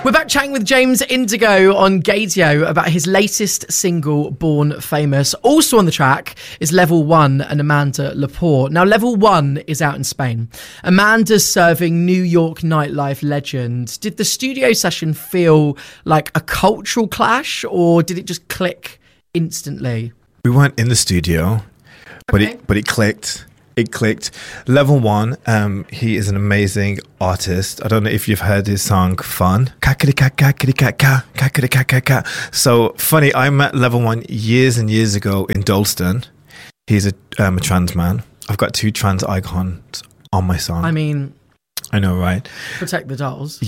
We're back chatting with James Indigo on Gaydio about his latest single, Born Famous. Also on the track is Level 1 and Amanda Lepore. Now, Level 1 is out in Spain. Amanda's serving New York nightlife legend. Did the studio session feel like a cultural clash, or did it just click instantly? We weren't in the studio, but it clicked. It clicked. Level 1, he is an amazing artist. I don't know if you've heard his song Fun. So funny, I met Level 1 years and years ago in Dalston. He's a trans man. I've got 2 trans icons on my song. I mean, I know, right? Protect the dolls.